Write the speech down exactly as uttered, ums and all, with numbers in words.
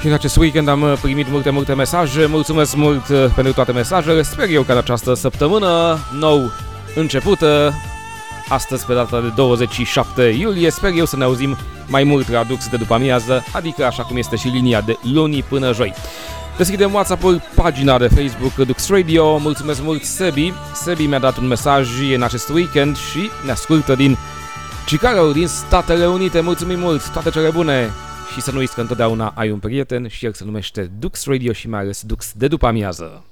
Și în acest weekend am primit multe, multe mesaje. Mulțumesc mult pentru toate mesajele. Sper eu că în această săptămână nou începută, astăzi pe data de douăzeci și șapte iulie, sper eu să ne auzim mai mult la Dux de după amiază, adică așa cum este și linia de luni până joi. Deschidem WhatsApp-ul, pagina de Facebook Dux Radio. Mulțumesc mult Sebi. Sebi mi-a dat un mesaj în acest weekend și ne ascultă din Chicago, din Statele Unite. Mulțumim mult, toate cele bune. Și să nu uiți că întotdeauna ai un prieten și el se numește Dux Radio și mai ales Dux de după amiază.